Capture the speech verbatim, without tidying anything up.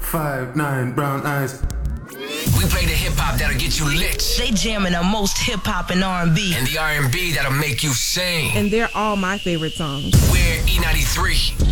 five, nine, brown eyes. We play the hip-hop that'll get you lit. They jamming the most hip-hop and R and B. And the R and B that'll make you sing. And they're all my favorite songs. We're E ninety-three.